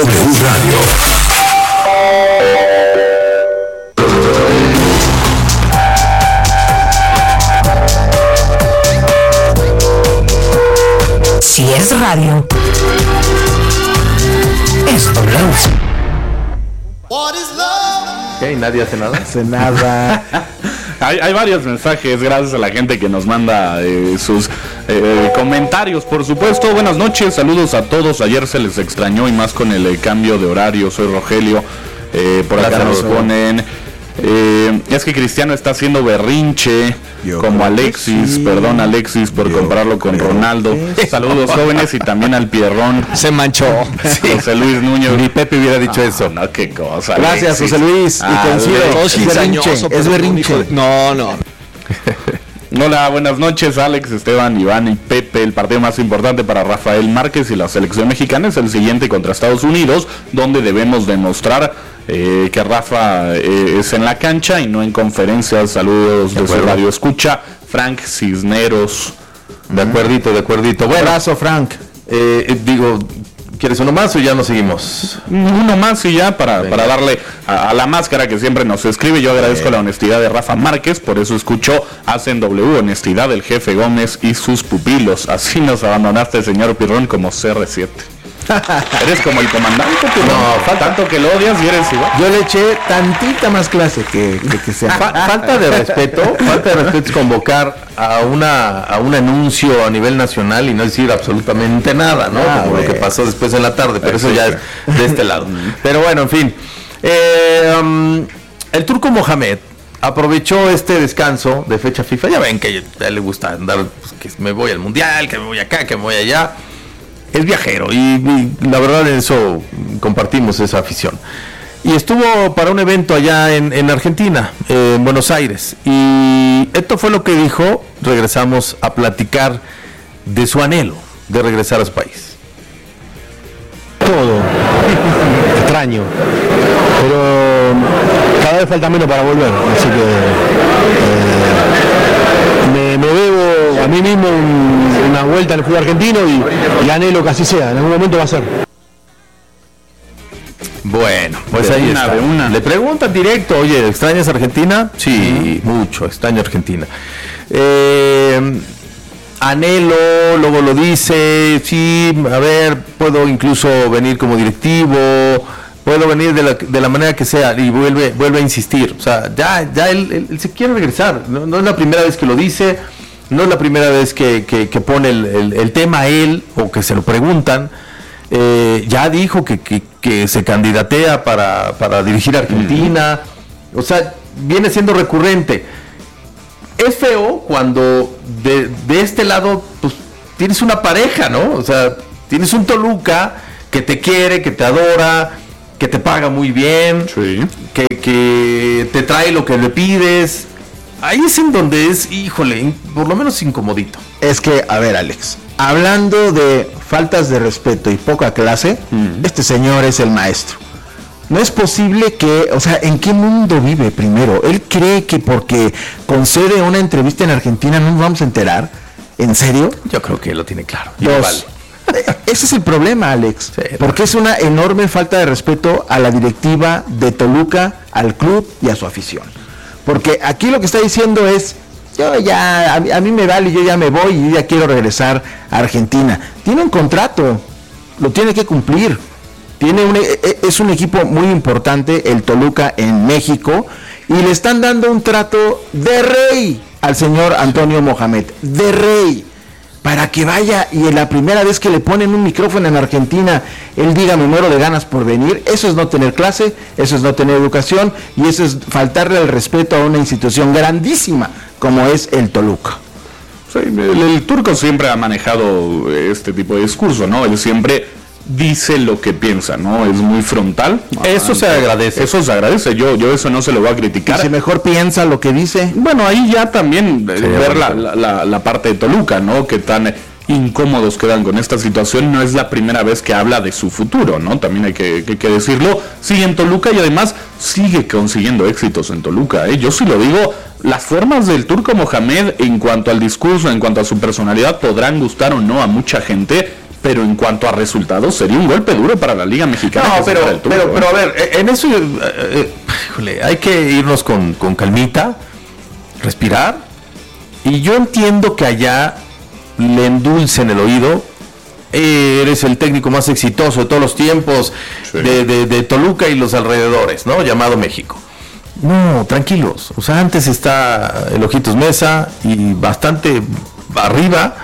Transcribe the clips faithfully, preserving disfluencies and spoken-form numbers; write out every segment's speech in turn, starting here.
Radio. Si es radio, es W. ¿Qué? ¿Nadie hace nada? Hace nada. hay, hay varios mensajes, gracias a la gente que nos manda eh, sus eh, comentarios, por supuesto. Buenas noches, saludos a todos. Ayer se les extrañó y más con el eh, cambio de horario. Soy Rogelio. Eh, por acá nos ponen... Eh, es que Cristiano está haciendo berrinche Yo como Alexis, sí. Perdón Alexis por Yo compararlo con Ronaldo. Saludos jóvenes y también al Pierrón. Se manchó. Sí. José Luis Núñez. Ni Pepe hubiera dicho ah, eso. No, qué cosa. Gracias, Alexis. José Luis. Ah, y coincido. Es berrinche. Es berrinche. No, no. Hola, buenas noches, Alex, Esteban, Iván y Pepe. El partido más importante para Rafael Márquez y la selección mexicana es el siguiente contra Estados Unidos, donde debemos demostrar eh, que Rafa eh, es en la cancha y no en conferencias. Saludos de, de su radio escucha, Frank Cisneros. De acuerdito, de acuerdito. Bueno, abrazo, Frank. Eh, digo, ¿quieres uno más o ya nos seguimos? Uno más y ya para, para darle a, a la máscara que siempre nos escribe. Yo agradezco Bien. la honestidad de Rafa Márquez, por eso escucho Hacen W, honestidad del jefe Gómez y sus pupilos. Así nos abandonaste, señor Pirrón, como C R siete. Eres como el comandante, Pirrón. No, falta. Tanto que lo odias y eres igual. Yo le eché tantita más clase que, que, que sea. Fa- falta de respeto, falta de respeto es convocar a una a un anuncio a nivel nacional y no decir absolutamente nada, ¿no? Ah, como wey. Lo que pasó después en la tarde, pero eso ya es de este lado. Pero bueno, en fin. Eh, um, el turco Mohamed aprovechó este descanso de fecha FIFA. Ya ven que a él le gusta andar, pues, que me voy al mundial, que me voy acá, que me voy allá. Es viajero y, y la verdad en eso compartimos esa afición. Y estuvo para un evento allá en, en Argentina, eh, en Buenos Aires. Y esto fue lo que dijo. Regresamos a platicar de su anhelo de regresar a su país. Todo extraño, pero cada vez falta menos para volver, así que eh, me, me debo a mí mismo un, una vuelta en el fútbol argentino y, y anhelo que así sea, en algún momento va a ser. Bueno, pues de ahí una, está. de una. Le preguntan directo, oye, ¿extrañas Argentina? Sí, uh-huh. mucho, extraño Argentina. Eh, anhelo, luego lo dice, sí, a ver, puedo incluso venir como directivo, puedo venir de la, de la manera que sea, y vuelve vuelve a insistir. O sea, ya ya él, él, él se quiere regresar, no, no es la primera vez que lo dice, no es la primera vez que, que, que pone el, el, el tema a él, o que se lo preguntan. Eh, ya dijo que, que, que se candidatea para, para dirigir a Argentina. O sea, viene siendo recurrente. Es feo cuando de, de este lado pues tienes una pareja, ¿no? O sea, tienes un Toluca que te quiere, que te adora, que te paga muy bien, sí. que, que te trae lo que le pides. Ahí es en donde es, híjole, por lo menos incomodito. Es que, a ver, Alex, hablando de faltas de respeto y poca clase, mm. este señor es el maestro. No es posible que, o sea, ¿en qué mundo vive primero? ¿Él cree que porque concede una entrevista en Argentina no nos vamos a enterar? ¿En serio? Yo creo que lo tiene claro. Dos, ese es el problema, Alex, sí, porque es una enorme falta de respeto a la directiva de Toluca, al club y a su afición. Porque aquí lo que está diciendo es, yo ya, a mí, a mí me vale, yo ya me voy y yo ya quiero regresar a Argentina. Tiene un contrato, lo tiene que cumplir. Tiene un, es un equipo muy importante, el Toluca en México, y le están dando un trato de rey al señor Antonio Mohamed, de rey, para que vaya y la primera vez que le ponen un micrófono en Argentina, él diga me muero de ganas por venir. Eso es no tener clase, eso es no tener educación, y eso es faltarle el respeto a una institución grandísima como es el Toluca. Sí, el, el turco siempre ha manejado este tipo de discurso, ¿no? Él siempre dice lo que piensa, ¿no? Es muy frontal. Eso ah, se agradece. Eso se agradece. Yo, yo eso no se lo voy a criticar. Y si mejor piensa lo que dice. Bueno, ahí ya también sí, ver la, la, la parte de Toluca, ¿no? Que tan incómodos quedan con esta situación. No es la primera vez que habla de su futuro, ¿no? También hay que, que, que decirlo. Sigue en Toluca y además sigue consiguiendo éxitos en Toluca, ¿eh? Yo sí lo digo, las formas del turco Mohamed en cuanto al discurso, en cuanto a su personalidad, podrán gustar o no a mucha gente, pero en cuanto a resultados sería un golpe duro para la Liga Mexicana. No, que pero, se fuera el turco, pero, ¿eh? pero a ver, en eso, eh, eh, híjole, hay que irnos con, con calmita, respirar, y yo entiendo que allá le endulcen el oído. Eh, eres el técnico más exitoso de todos los tiempos, sí. de, de, de Toluca y los alrededores, ¿no? Llamado México. No, tranquilos. O sea, antes está el Ojitos Mesa y bastante arriba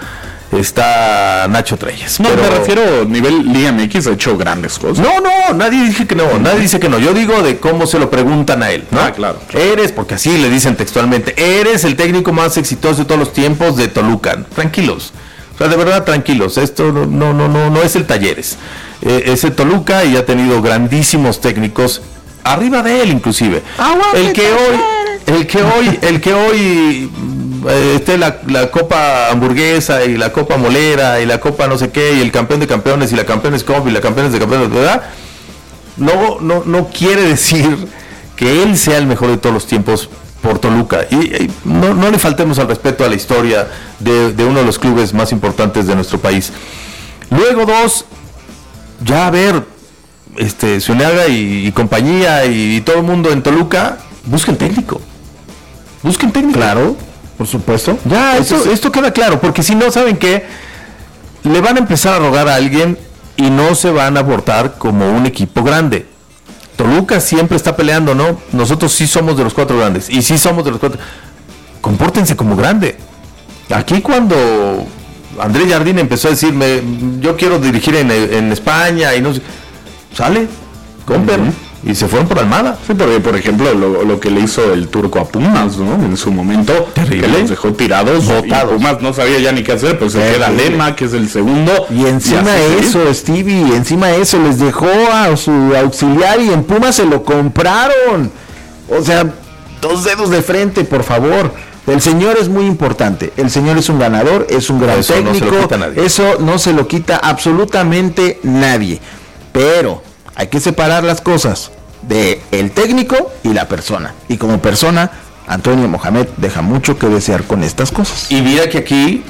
está Nacho Treyes. No, pero... me refiero a nivel Liga M X, ha hecho grandes cosas. No, no, nadie dice que no, nadie dice que no. Yo digo de cómo se lo preguntan a él, ¿no? Ah, claro, claro. Eres, porque así le dicen textualmente, eres el técnico más exitoso de todos los tiempos de Toluca. Tranquilos. O sea, de verdad, tranquilos. Esto no, no, no, no, no es el Talleres. Eh, es el Toluca y ha tenido grandísimos técnicos arriba de él, inclusive. El que hoy, el que hoy, el que hoy eh, esté la, la Copa Hamburguesa y la Copa Molera y la Copa no sé qué y el campeón de campeones y la Campeones Cup y la Campeones de campeones, ¿verdad? No, no, no quiere decir que él sea el mejor de todos los tiempos por Toluca. Y, y no, no le faltemos al respeto a la historia de, de uno de los clubes más importantes de nuestro país. Luego dos, ya a ver, este, Zuñaga y, y compañía y, y todo el mundo en Toluca, busquen técnico. Busquen técnico. Claro, por supuesto. Ya, esto, Eso- esto queda claro, porque si no, ¿saben qué? Le van a empezar a rogar a alguien y no se van a abortar como un equipo grande. Toluca siempre está peleando, ¿no? Nosotros sí somos de los cuatro grandes, y sí somos de los cuatro. Compórtense como grande. Aquí cuando Andrés Jardín empezó a decirme, yo quiero dirigir en, en España, y no sé, sale, compren. Ujú. Y se fueron por Almada. Sí, porque por ejemplo lo, lo que le hizo el turco a Pumas, ¿no? En su momento, Terrible. que los dejó tirados, Botados. y Pumas no sabía ya ni qué hacer, pues se Terrible. queda Lema, que es el segundo. Y encima así de seguir. eso, Stevie, encima de eso, les dejó a su auxiliar y en Pumas se lo compraron. O sea, dos dedos de frente, por favor. El señor es muy importante. El señor es un ganador, es un gran Eso no se lo técnico. quita nadie. Eso no se lo quita absolutamente nadie. Pero hay que separar las cosas de el técnico y la persona. Y como persona, Antonio Mohamed deja mucho que desear con estas cosas. Y mira que aquí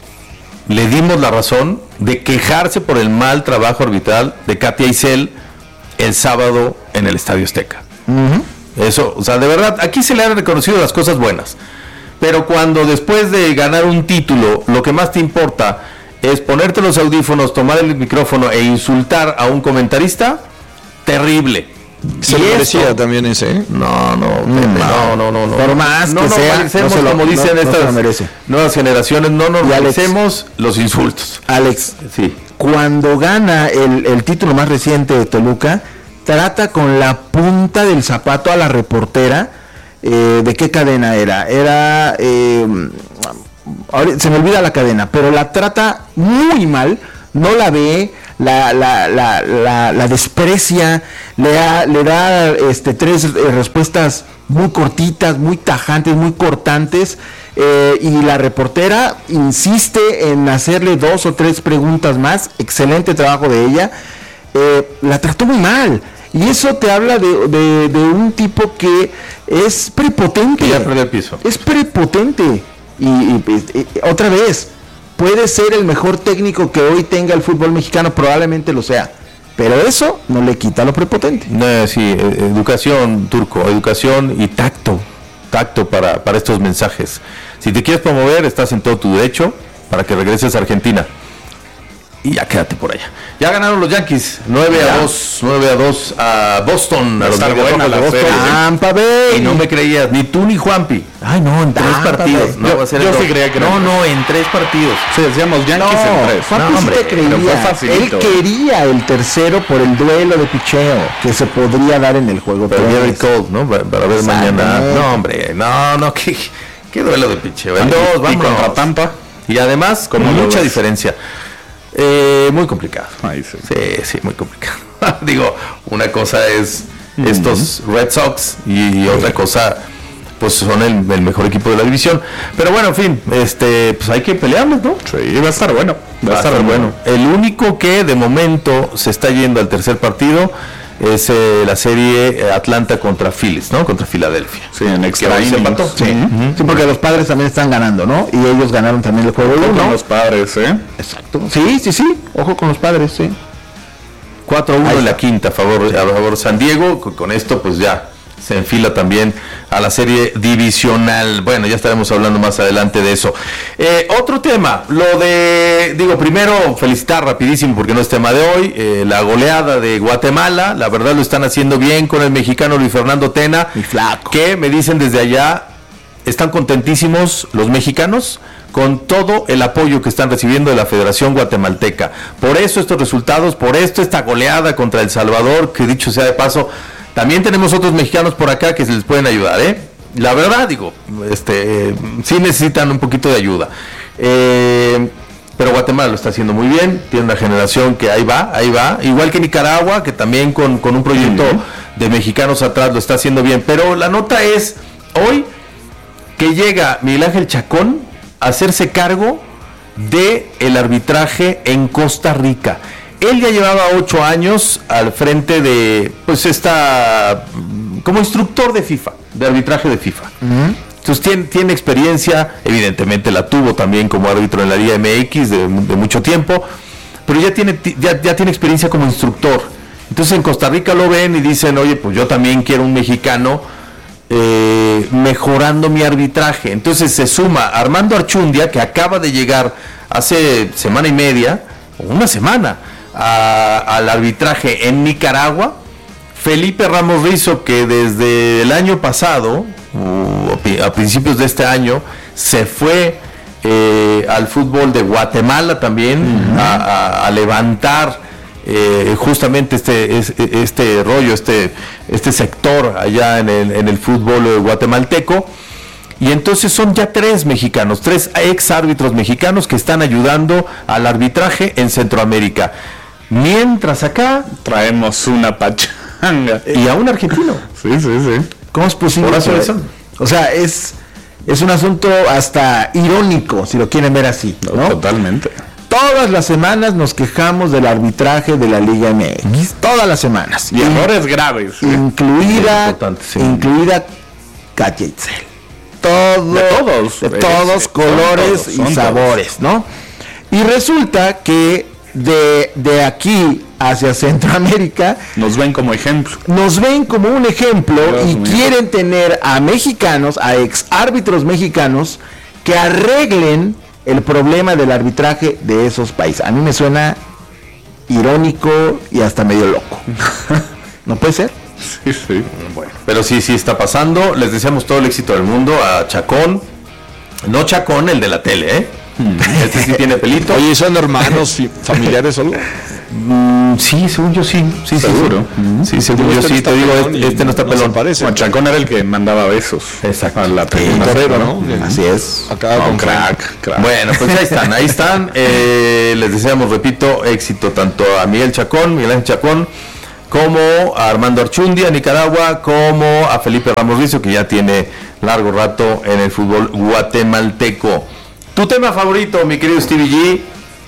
le dimos la razón de quejarse por el mal trabajo arbitral de Katia Isel el sábado en el Estadio Azteca. Eso, o sea, de verdad, aquí se le han reconocido las cosas buenas. Pero cuando después de ganar un título, lo que más te importa es ponerte los audífonos, tomar el micrófono e insultar a un comentarista, terrible. Se Y lo esto- merecía también ese, ¿eh? No, no, Pepe, no, no, no, no. Por más no que nos sea, merecemos, no se lo- como dicen no- no se estas lo merece. nuevas generaciones, no nos Y Alex. merecemos los insultos. Alex, Sí. cuando gana el, el título más reciente de Toluca, trata con la punta del zapato a la reportera. Eh, ¿De qué cadena era? Era... eh, ahora se me olvida la cadena, pero la trata muy mal, no la ve, la, la, la, la, la desprecia, le da, le da este, tres eh, respuestas muy cortitas, muy tajantes, muy cortantes, eh, y la reportera insiste en hacerle dos o tres preguntas más. Excelente trabajo de ella. Eh, la trató muy mal. Y eso te habla de, de- de un tipo que es prepotente. Que ya perdió el piso. Es prepotente. Y, y- y- y otra vez, puede ser el mejor técnico que hoy tenga el fútbol mexicano, probablemente lo sea. Pero eso no le quita lo prepotente. No, sí, eh, educación, Turco, educación y tacto, tacto para, para estos mensajes. Si te quieres promover, estás en todo tu derecho para que regreses a Argentina. Y ya quédate por allá. Ya ganaron los Yankees, nueve a dos, nueve a dos a Boston, a los estar Medias buena Rojas de la Boston. serie, ¿eh? Tampa Bay. Y no me creías, ni tú ni Juanpi. Ay, no, en tres Tampa partidos. Bay. No, Yo- va a ser yo en sí dos. creía que No, era en no, en tres partidos. Sí, decíamos Yankees No, en tres. Juanpi No, sí hombre, te pero fue creía. Él facilito. quería el tercero por el duelo de picheo que se podría dar en el juego. Pero tres. Gary Cole, ¿no? Para, para ver mañana. Exactamente. No, hombre, no, no, qué, qué duelo de picheo. En Y- dos, y vámonos. contra Tampa. Y además, con ¿Cómo lo mucha ves? diferencia. Eh, muy complicado. Ahí sí. Sí, sí, muy complicado. Digo, una cosa es estos Red Sox y otra cosa, pues son el, el mejor equipo de la división. Pero bueno, en fin, este, pues hay que pelearnos, ¿no? Sí, va a estar bueno. Va, Va a estar bueno. El único que de momento se está yendo al tercer partido es eh, la serie Atlanta contra Phillies, ¿no? Contra Filadelfia. Sí, en extra Que hoy se innings. empató. Sí. Uh-huh. Sí, porque los Padres también están ganando, ¿no? Y ellos ganaron también el juego Ojo con uno. los Padres, ¿eh? Exacto. Sí, sí, sí. Ojo con los Padres, sí. cuatro uno Ahí en la está. quinta a favor, a favor San Diego. Con, con esto pues ya se enfila también a la serie divisional. Bueno, ya estaremos hablando más adelante de eso. Eh, otro tema, lo de, digo, primero felicitar rapidísimo porque no es tema de hoy, eh, la goleada de Guatemala. La verdad lo están haciendo bien con el mexicano Luis Fernando Tena, Mi flaco. que me dicen desde allá, están contentísimos los mexicanos con todo el apoyo que están recibiendo de la Federación Guatemalteca. Por eso estos resultados, por esto esta goleada contra El Salvador, que dicho sea de paso, también tenemos otros mexicanos por acá que se les pueden ayudar, ¿eh? La verdad, digo, este, eh, sí necesitan un poquito de ayuda. Eh, pero Guatemala lo está haciendo muy bien, tiene una generación que ahí va, ahí va, igual que Nicaragua, que también con, con un proyecto uh-huh. de mexicanos atrás lo está haciendo bien. Pero la nota es, hoy, que llega Miguel Ángel Chacón a hacerse cargo de el arbitraje en Costa Rica. Él ya llevaba ocho años al frente de, pues esta, como instructor de FIFA, de arbitraje de FIFA. Uh-huh. Entonces tiene, tiene experiencia, evidentemente la tuvo también como árbitro en la Liga M X de, de mucho tiempo, pero ya tiene, ya, ya tiene experiencia como instructor. Entonces en Costa Rica lo ven y dicen, oye, pues yo también quiero un mexicano eh, mejorando mi arbitraje. Entonces se suma Armando Archundia, que acaba de llegar hace semana y media, o una semana, A, al arbitraje en Nicaragua. Felipe Ramos Rizo, que desde el año pasado, uh, a principios de este año, se fue eh, al fútbol de Guatemala también, uh-huh. a, a, a levantar eh, justamente este, este, este rollo, este, este sector allá en el, en el fútbol guatemalteco. Y entonces son ya tres mexicanos, tres ex árbitros mexicanos que están ayudando al arbitraje en Centroamérica. Mientras acá traemos una pachanga. Y a un argentino. Sí, sí, sí. ¿Cómo es posible? Por eso eso. O sea, es, es un asunto hasta irónico, si lo quieren ver así, ¿no? No, totalmente. Todas las semanas nos quejamos del arbitraje de la Liga M X. Todas las semanas. Y errores graves. ¿eh? Incluida, sí. incluida Katia Itzel. Todo, de todos. De todos es, colores son todos, y son sabores, ¿no? Y resulta que de, de aquí hacia Centroamérica nos ven como ejemplo. Nos ven como un ejemplo Dios y mío. quieren tener a mexicanos, a ex árbitros mexicanos que arreglen el problema del arbitraje de esos países. A mí me suena irónico y hasta medio loco. ¿No puede ser? Sí, sí. Bueno, pero sí, sí está pasando. Les deseamos todo el éxito del mundo a Chacón. No Chacón, el de la tele, ¿eh? Este sí tiene pelito. Oye, ¿son hermanos y familiares o algo? Mm, sí, según yo sí. Sí, ¿Seguro? Sí, sí según yo Este sí. no está Te digo, pelón este, y este no está no se pelón. parece. Bueno, Chacón era el que mandaba besos. Exacto. A la Un tribuna. torero, ¿no? Así es. Acá No, con crack, crack. Bueno, pues ahí están, ahí están. Eh, les deseamos, repito, éxito tanto a Miguel Chacón, Miguel Ángel Chacón, como a Armando Archundia, Nicaragua, como a Felipe Ramos Rizo, que ya tiene largo rato en el fútbol guatemalteco. ¿Tu tema favorito, mi querido Stevie G,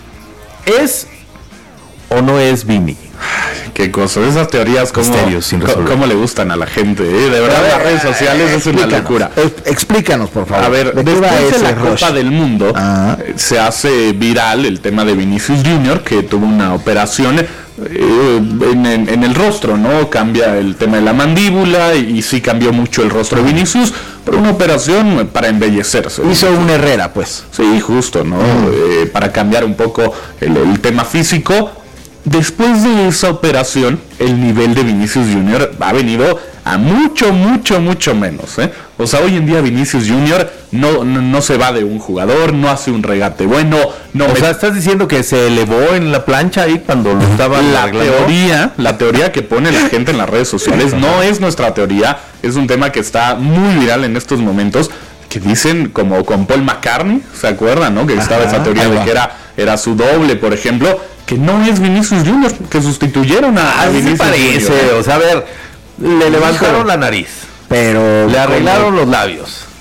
es o no es Vini? Qué cosa, esas teorías como, Misterios sin resolver. cómo le gustan a la gente, ¿eh? De verdad, las redes sociales es una Explícanos, locura. eh, Explícanos, por favor. A ver, ¿de qué va después de ese la rush? Copa del Mundo, Ah. eh, se hace viral el tema de Vinicius Junior, que tuvo una operación eh, en, en- en el rostro, ¿no? Cambia el tema de la mandíbula y, y sí cambió mucho el rostro de Vinicius, pero una operación para embellecerse. Hizo un Herrera, pues. Sí, justo, ¿no? Eh, para cambiar un poco el, el tema físico. Después de esa operación, el nivel de Vinicius Junior ha venido a mucho, mucho, mucho menos, ¿eh? O sea, hoy en día Vinicius Junior no, no, no se va de un jugador, no hace un regate bueno, no O me- sea, ¿estás diciendo que se elevó en la plancha ahí cuando lo estaban la arreglando? teoría, la teoría que pone la gente en las redes sociales no es nuestra teoría, es un tema que está muy viral en estos momentos, que dicen como con Paul McCartney, ¿se acuerdan, no? Que estaba Ajá, esa teoría ahí de va. que era, era su doble, por ejemplo, que no es Vinicius Junior, que sustituyeron a, a Así Vinicius parece, Junior. o sea, a ver, le levantaron la nariz, Pero le arreglaron los labios,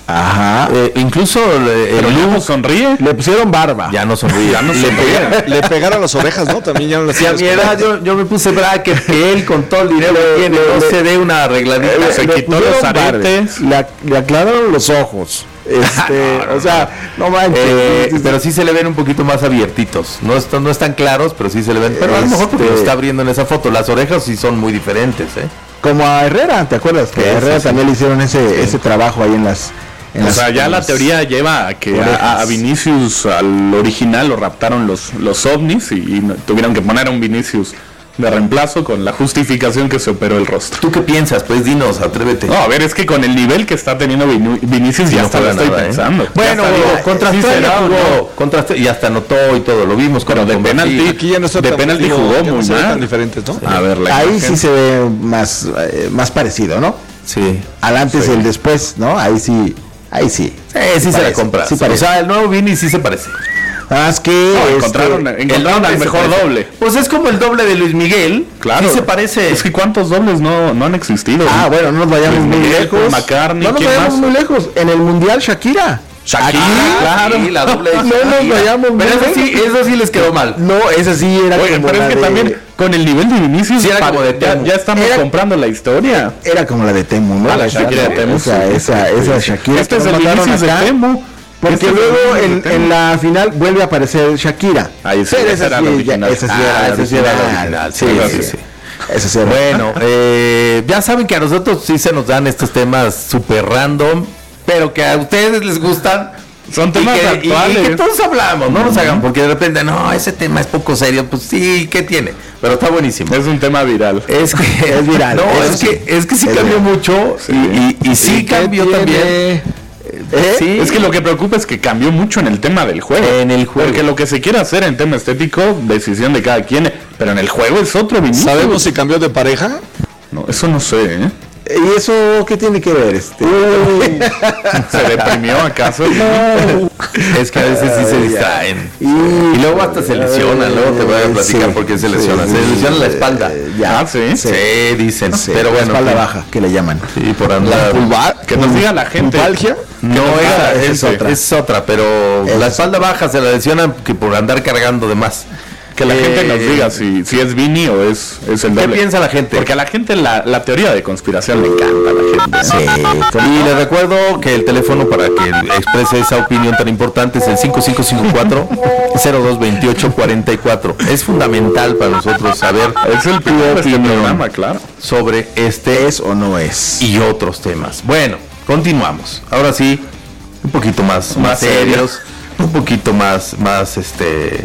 Ajá. Eh, incluso eh, Pero el ya no look sonríe. Le pusieron barba. ya no sonríe. Ya no Le sonríe. Le pegaron las orejas, ¿no? También ya no las Si a mi edad yo, yo me puse bracket, que él con todo el dinero que tiene no se dé una arregladita. Se Le quitó pusieron los barba. aretes. Le, le aclararon los ojos. Este, o sea, no manches. Eh, pero sí se le ven un poquito más abiertitos. No están, no están claros, pero sí se le ven. Pero a lo mejor porque Este- lo está abriendo en esa foto. Las orejas sí son muy diferentes, ¿eh? Como a Herrera, ¿te acuerdas? Que Sí, a Herrera sí, sí. también le hicieron ese, ese trabajo ahí en las. En O las- sea, ya en la las- teoría lleva a que orejas. a, a Vinicius, al original, lo raptaron los, los ovnis y, y no- tuvieron que poner a un Vinicius de reemplazo con la justificación que se operó el rostro. ¿Tú qué piensas? Pues dinos, atrévete. No, a ver, es que con el nivel que está teniendo Vinu- Vinicius Sí, ya no hasta lo juega estoy nada, ¿eh? pensando. Ya Bueno, hasta digo, contra sí Australia será o jugó, no. contra Australia, y hasta anotó y todo, lo vimos con Pero de con penalti. Brasil. Aquí ya no está De tan- penalti digo, jugó ya no muy se ven mal. tan diferentes, ¿no? A ver, la Ahí imagen. sí se ve más, eh, más parecido, ¿no? Sí. Al antes Sí. y el después, ¿no? Ahí sí, ahí sí. Sí, sí se la parece, compras. sí o parece. sea, el nuevo Vini sí se parece. Nada más que No, este, encontraron, encontraron al se mejor parece. doble. Pues es como el doble de Luis Miguel. Claro. Sí se parece. Es que cuántos dobles no, no han existido. Ah, bueno, no nos vayamos Luis muy Miguel, lejos. Paul McCartney, no nos ¿quién vayamos más? muy lejos. En el Mundial, Shakira. Shakira, Ah, claro. sí, la doble de No nos Shakira. vayamos muy Pero eso lejos. sí, eso sí les quedó mal. No, esa sí era Oye, como pero la es que de- también con el nivel de Vinicius Sí, era pa- como de ya, Temu. ya estamos Era- comprando la historia. Era como la de Temu, ¿no? Ah, la Shakira de Temu, Esa, sí. esa, esa Shakira. Este que es nos el mandaron Vinicius de acá. Temu. Porque Este es el luego Vinicius en, de Temu. en la final vuelve a aparecer Shakira. Ahí sí, Pero esa esa era sí, la ya- original. esa sí Ah, era la esa sí era la original. original, Sí, sí, sí, sí, sí. Esa sí era. Bueno, eh, ya saben que a nosotros sí se nos dan estos temas súper random, pero que a ustedes les gustan. Son Y temas que, y- actuales. y que todos hablamos, no nos hagan, porque de repente, no, ese tema es poco serio. Pues sí, ¿qué tiene? Pero está buenísimo. Es un tema viral. Es que Es viral, No, eso es sí. que es que sí Es cambió viral. mucho y, y, y sí ¿Y qué cambió tiene? también. ¿Eh? Sí. Es que lo que preocupa es que cambió mucho en el tema del juego. En el juego. Porque lo que se quiere hacer en tema estético, decisión de cada quien. Pero en el juego es otro Vinicius. ¿Sabemos si cambió de pareja? No, eso no sé, ¿eh? ¿Y eso qué tiene que ver? Este? ¿Se deprimió acaso? Es que a veces sí se Ay, distraen. Y, Y luego hasta se lesionan, luego te voy a platicar Sí, por qué se sí, lesiona. sí, Se lesiona la sí, espalda. eh, ya. Ah, ¿sí? Sí, dicen. Sí, pero bueno. espalda sí. baja, que le llaman. Sí, por andar. Que nos diga la gente. ¿Pulpalgia? No, Ah, esa, esa es, es otra. es otra, pero Esa la es espalda baja se la lesionan que por andar cargando de más. Que la Eh, gente nos diga si, si es Vini o es, es el ¿Qué doble. piensa la gente? Porque a la gente la, la teoría de conspiración le encanta a la gente. Sí. Y le recuerdo que el teléfono para que exprese esa opinión tan importante es el cinco cinco cinco cuatro, cero dos dos ocho cuatro cuatro. Es fundamental para nosotros saber Es el primer de este programa, claro. sobre este ¿Es o no es? y otros temas. Bueno, continuamos. Ahora sí, un poquito más, más, Más serios, un poquito más, más este,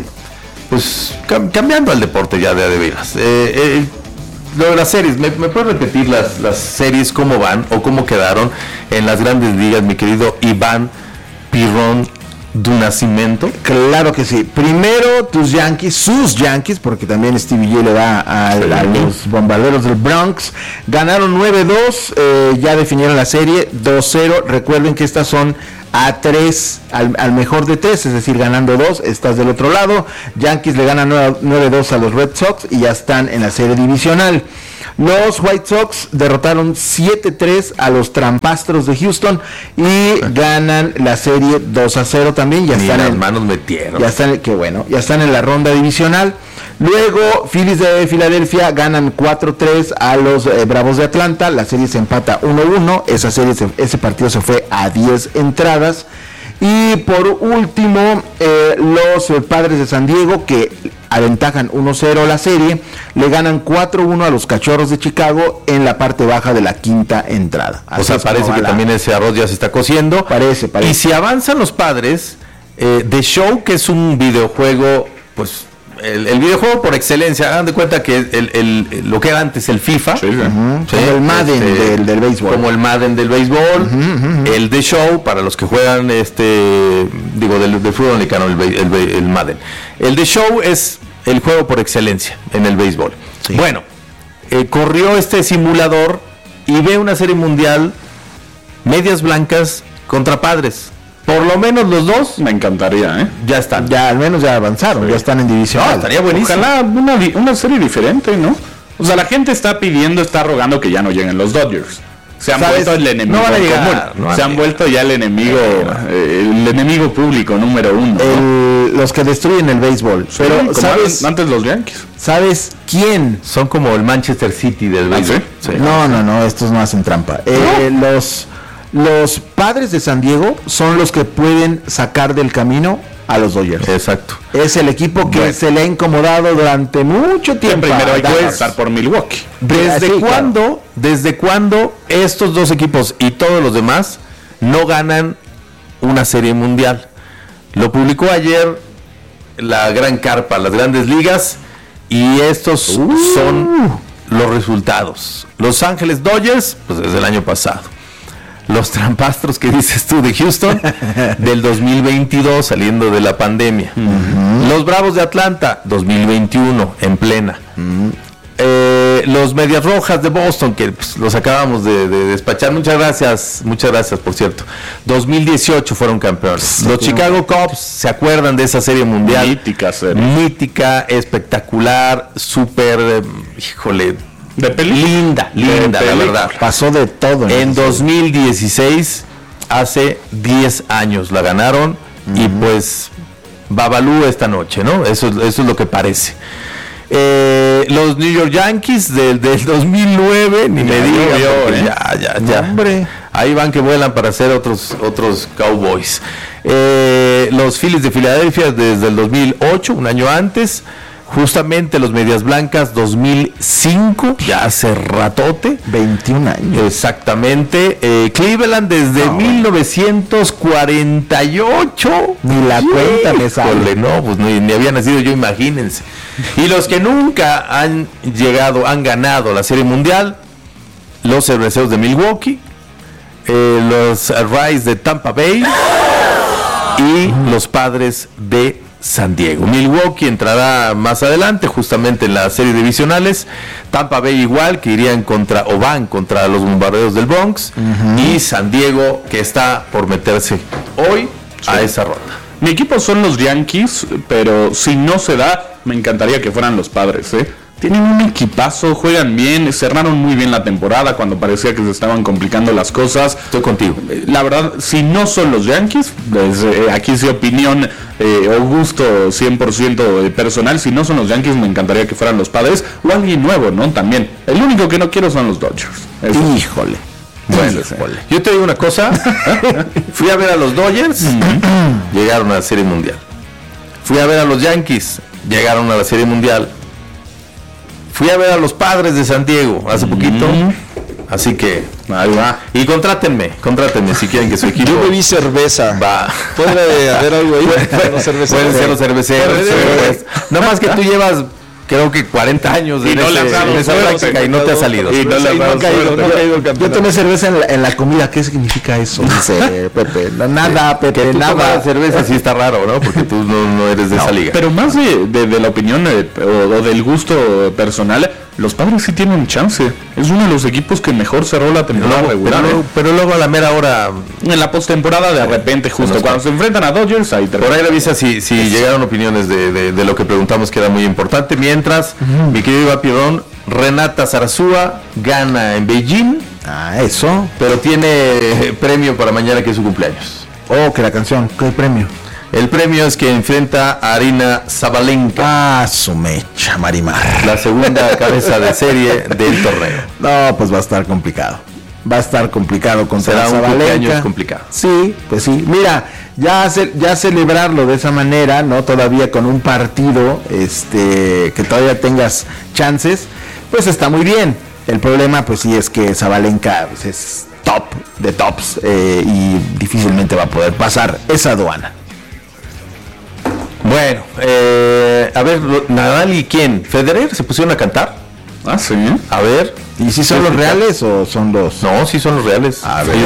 pues cam- cambiando al deporte ya de, de veras. Eh, eh, lo de las series, ¿me, me puedes repetir las, las series cómo van o cómo quedaron en las grandes ligas, mi querido Iván Pirrón du Nascimento? Claro que sí. Primero tus Yankees, sus Yankees, porque también Stevie J le da a, Sí. a los bombarderos del Bronx. Ganaron nueve dos, eh, ya definieron la serie dos cero. Recuerden que estas son a tres, al, al mejor de tres, es decir, ganando dos, estás del otro lado. Yankees le ganan nueve dos a los Red Sox y ya están en la serie divisional. Los White Sox derrotaron siete tres a los Trampastros de Houston y ganan la serie dos a cero también. Ya Ni están las en, manos metieron. ya están, qué bueno, ya están en la ronda divisional. Luego, Phillies de Filadelfia ganan cuatro tres a los eh, Bravos de Atlanta. La serie se empata uno uno. Esa serie, se- ese partido se fue a diez entradas. Y por último, eh, los eh, Padres de San Diego, que aventajan uno cero la serie, le ganan cuatro uno a los Cachorros de Chicago en la parte baja de la quinta entrada. O Así sea, es como parece va que la- también ese arroz ya se está cociendo. Parece, parece. Y si avanzan los Padres, eh, The Show, que es un videojuego, pues el, el videojuego por excelencia, hagan de cuenta que el, el- el- lo que era antes el FIFA, Sí, sí. Ujú, sí, como el Madden este, del, del béisbol. como el Madden del béisbol, el The Show para los que juegan este, digo del, del fútbol americano, el, be- el be- el Madden. El The Show es el juego por excelencia en el béisbol. Sí. Bueno, eh, corrió este simulador y ve una serie mundial Medias Blancas contra Padres. Por lo menos los dos Me encantaría, ¿eh? ya están. Ya al menos ya avanzaron, ya están en división. No, estaría buenísimo. Ojalá una, di- una serie diferente, ¿no? O sea, la gente está pidiendo, está rogando que ya no lleguen los Dodgers. se han ¿sabes? vuelto el enemigo No van a llegar, común. no van se a han llegar. vuelto ya el enemigo, eh, el enemigo público número uno. ¿no? El- los que destruyen el béisbol. Sí, Pero, como ¿sabes, antes los Yankees. ¿sabes quién? Son como el Manchester City del ¿Ah, béisbol. sí? Sí. No, no, no, estos no hacen trampa. Eh, los, los Padres de San Diego son los que pueden sacar del camino a los Dodgers. Exacto. Es el equipo que Bueno. se le ha incomodado durante mucho Que tiempo. primero hay que Dallas. pasar por Milwaukee. ¿Desde Sí, cuándo, desde cuándo estos dos equipos y todos los demás no ganan una serie mundial? Lo publicó ayer la gran carpa, las grandes ligas, y estos son los resultados. Los Ángeles Dodgers, pues desde el año pasado. Los trampastros que dices tú de Houston, del dos mil veintidós, saliendo de la pandemia. Los Bravos de Atlanta, dos mil veintiuno, en plena. Eh, los Medias Rojas de Boston, que pues, los acabamos de, de despachar. Muchas gracias, muchas gracias, por cierto. dos mil dieciocho fueron campeones. Los Chicago Cubs, ¿se acuerdan de esa serie mundial? Mítica serie. Mítica, espectacular, súper, eh, híjole, De película. linda, De linda, la película. verdad. Pasó de todo. En esa dos mil dieciséis, hace diez años la ganaron, y pues Babalú esta noche, ¿no? Eso, eso es lo que parece. Eh, los New York Yankees del, del dos mil nueve, ni me Ya digan, llovió, porque ¿eh? ya, ya, ya. Hombre. Ahí van que vuelan para ser otros, otros Cowboys. Eh, los Phillies de Filadelfia desde el dos mil ocho, un año antes. Justamente los Medias Blancas dos mil cinco, ya hace ratote. veintiún años. Exactamente. Eh, Cleveland desde mil novecientos cuarenta y ocho. Ni la cuenta me sale. Híjole, no, pues ni, ni había nacido yo, imagínense. Y los que nunca han llegado, han ganado la Serie Mundial, los Cerveceros de Milwaukee, eh, los Rays de Tampa Bay y los Padres de San Diego. Milwaukee entrará más adelante, justamente en las series divisionales. Tampa Bay igual, que irían contra, o van contra los Bombarderos del Bronx. Y San Diego, que está por meterse hoy a esa ronda. Mi equipo son los Yankees, pero si no se da, me encantaría que fueran los Padres, ¿eh? Tienen un equipazo, juegan bien, cerraron muy bien la temporada cuando parecía que se estaban complicando las cosas. Estoy contigo. La verdad, si no son los Yankees, pues, eh, aquí sí opinión eh, o gusto cien por ciento personal, si no son los Yankees me encantaría que fueran los Padres o alguien nuevo, ¿no? También. El único que no quiero son los Dodgers. Eso. Híjole. Bueno, yo te digo una cosa. Fui a ver a los Dodgers, llegaron a la Serie Mundial. Fui a ver a los Yankees, llegaron a la Serie Mundial. Fui a ver a los Padres de San Diego hace poquito. Así que ahí va. Y contrátenme, contrátenme si quieren que su equipo Yo bebí cerveza. va. ¿Puede haber algo ahí? Los cerveceros. Pueden ser los cerveceros. pues. No más que tú llevas, creo que cuarenta años Y en, no le ese- has dado en esa suerte, práctica y no te ha salido. Y no le has dado no ha caído, suerte. no ha caído el Yo campeonato. tomé cerveza en la, en la comida. ¿Qué significa eso? Dice Pepe. No, nada, Que Pepe, tú nada. tomas cerveza sí está raro, ¿no? Porque tú no, no eres de esa liga. Pero más de, de- de la opinión eh, o, o del gusto personal, los Padres sí tienen chance. Es uno de los equipos que mejor cerró la temporada Luego- regular. pero, ¿eh? luego, pero luego a la mera hora, En la postemporada de repente, justo nos cuando se enfrentan a Dodgers, ahí por ahí revisa si, si llegaron opiniones de, de- de lo que preguntamos, que era muy importante. Mientras, mi querido Iván Piedón, Renata Zarazúa gana en Beijing, Ah, eso. pero tiene eh, premio para mañana, que es su cumpleaños. Oh, que la canción. ¿Qué premio? El premio es que enfrenta a Arina Zabalenka, Ah, su mecha, Marimar. la segunda cabeza de serie del torneo. No, pues va a estar complicado. Va a estar complicado contra Será un Zabalenka. cumpleaños complicado. Sí, pues sí. Mira, ya, ce- ya celebrarlo de esa manera, ¿no? Todavía con un partido, este, que todavía tengas chances, pues está muy bien. El problema, pues sí, es que Zabalenka pues, es top de tops eh, y difícilmente va a poder pasar esa aduana. Bueno, eh, a ver, lo- Nadal y quién, Federer, se pusieron a cantar. Ah, sí. A ver, ¿Y si son los reales o son los...? no, sí son los reales. A ver.